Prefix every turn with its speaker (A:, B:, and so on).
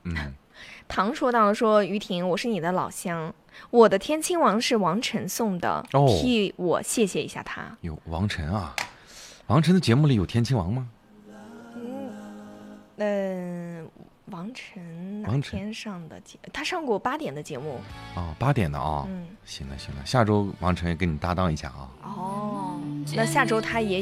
A: 唐说到说于婷，我是你的老乡，我的天亲王是王晨送的，替我谢谢一下他。
B: 有王晨啊，王晨的节目里有天亲王吗？
A: 王晨哪天上的节？他上过8点的节目。
B: 8点的啊。行了，下周王晨也跟你搭档一下啊。
A: 那下周他也